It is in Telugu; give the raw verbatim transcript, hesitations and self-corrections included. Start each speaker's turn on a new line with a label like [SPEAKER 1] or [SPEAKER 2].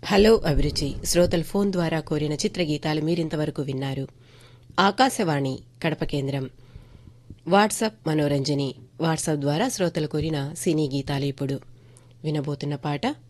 [SPEAKER 1] హలో అభిరుచి శ్రోతలు ఫోన్ ద్వారా కోరిన చిత్రగీతాలు మీరింతవరకు విన్నారు. ఆకాశవాణి కడప కేంద్రం. వాట్సాప్ మనోరంజని వాట్సాప్ ద్వారా శ్రోతలు కోరిన సినీ గీతాలు ఇప్పుడు వినబోతున్న పాట